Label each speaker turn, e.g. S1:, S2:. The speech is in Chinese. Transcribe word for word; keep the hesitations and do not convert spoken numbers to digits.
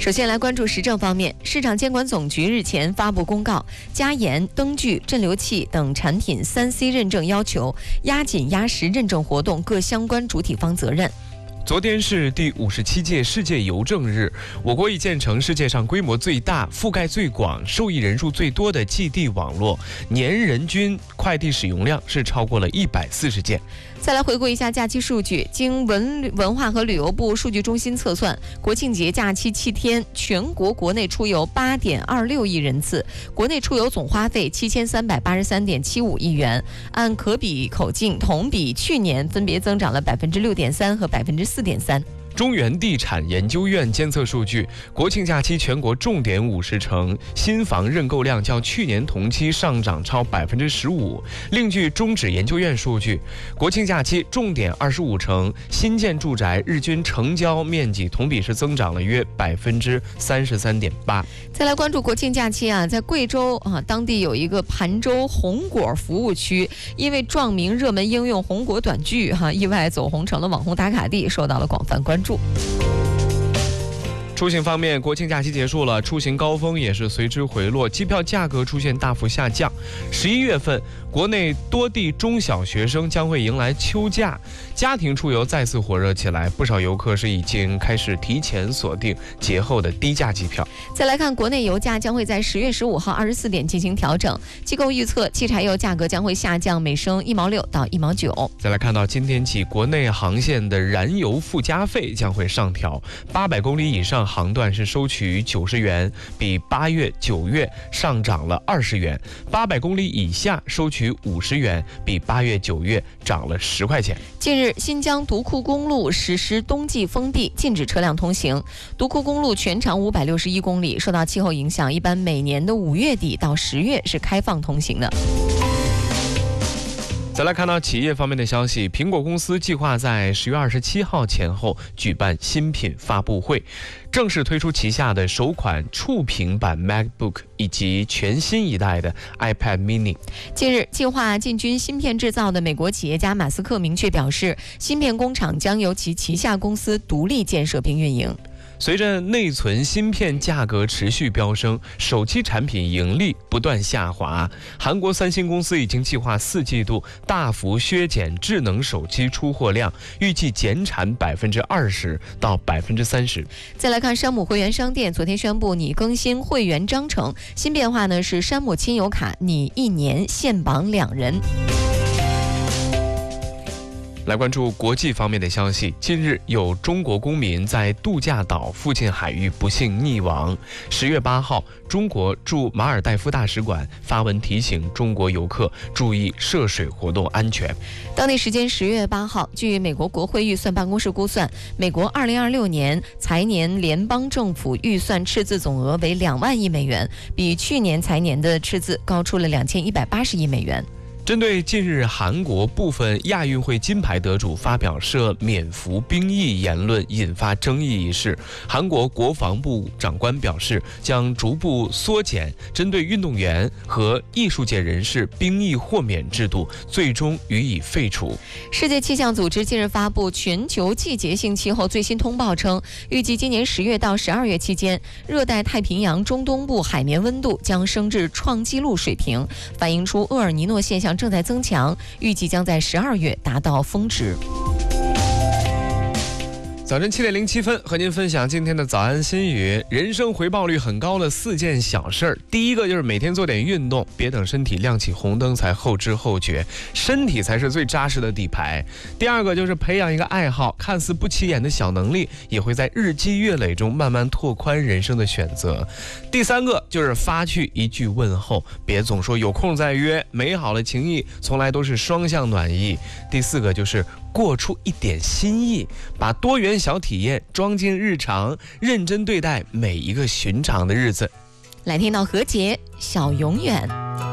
S1: 首先来关注时政方面，市场监管总局日前发布公告，加严灯具、镇流器等产品 三 C 认证要求，压紧压实认证活动各相关主体方责任。
S2: 昨天是第五十七届世界邮政日，我国已建成世界上规模最大、覆盖最广、受益人数最多的寄递网络，年人均快递使用量是超过了一百四十件。
S1: 再来回顾一下假期数据，经文文化和旅游部数据中心测算，国庆节假期七天，全国国内出游八点二六亿人次，国内出游总花费七千三百八十三点七五亿元，按可比口径同比去年分别增长了百分之六点三和百分之四点三。
S2: 中原地产研究院监测数据，国庆假期全国重点五十城新房认购量较去年同期上涨超百分之十五。另据中指研究院数据，国庆假期重点二十五城新建住宅日均成交面积同比是增长了约百分之三十三点八。
S1: 再来关注国庆假期啊，在贵州啊，当地有一个盘州红果服务区，因为撞名热门应用红果短剧哈、啊，意外走红成了网红打卡地，受到了广泛关注。
S2: 出行方面，国庆假期结束了，出行高峰也是随之回落，机票价格出现大幅下降。十一月份，国内多地中小学生将会迎来秋假，家庭出游再次火热起来，不少游客是已经开始提前锁定节后的低价机票。
S1: 再来看国内油价将会在十月十五号二十四点进行调整，机构预测汽柴油价格将会下降每升一毛六到一毛九。
S2: 再来看到今天起，国内航线的燃油附加费将会上调，八百公里以上航段是收取九十元，比八月、九月上涨了二十元；八百公里以下收取五十元，比八月、九月涨了十块钱。
S1: 近日，新疆独库公路实施冬季封闭，禁止车辆通行。独库公路全长五百六十一公里，受到气候影响，一般每年的五月底到十月是开放通行的。
S2: 再来看到企业方面的消息，苹果公司计划在十月二十七号前后举办新品发布会，正式推出旗下的首款触屏版 MacBook 以及全新一代的 iPad mini。
S1: 近日，计划进军芯片制造的美国企业家马斯克明确表示，芯片工厂将由其旗下公司独立建设并运营。
S2: 随着内存芯片价格持续飙升，手机产品盈利不断下滑，韩国三星公司已经计划四季度大幅削减智能手机出货量，预计减产百分之二十到百分之三十。
S1: 再来看山姆会员商店昨天宣布拟更新会员章程，新变化呢是山姆亲友卡拟一年限绑两人。
S2: 来关注国际方面的消息，近日有中国公民在度假岛附近海域不幸溺亡。十月八号，中国驻马尔代夫大使馆发文提醒中国游客注意涉水活动安全。
S1: 当地时间十月八号，据美国国会预算办公室估算，美国二零二六年财年联邦政府预算赤字总额为两万亿美元，比去年财年的赤字高出了两千一百八十亿美元。
S2: 针对近日韩国部分亚运会金牌得主发表涉免服兵役言论引发争议一事，韩国国防部长官表示，将逐步缩减针对运动员和艺术界人士兵役豁免制度，最终予以废除。
S1: 世界气象组织近日发布全球季节性气候最新通报称，预计今年十月到十二月期间，热带太平洋中东部海绵温度将升至创纪录水平，反映出厄尔尼诺现象正在增强，预计将在十二月达到峰值。
S2: 早晨七点零七分，和您分享今天的早安心语。人生回报率很高的四件小事儿，第一个就是每天做点运动，别等身体亮起红灯才后知后觉，身体才是最扎实的底牌。第二个就是培养一个爱好，看似不起眼的小能力，也会在日积月累中慢慢拓宽人生的选择。第三个就是发去一句问候，别总说有空再约，美好的情谊从来都是双向暖意。第四个就是过出一点心意，把多元小体验装进日常，认真对待每一个寻常的日子。
S1: 来听到何洁小永远。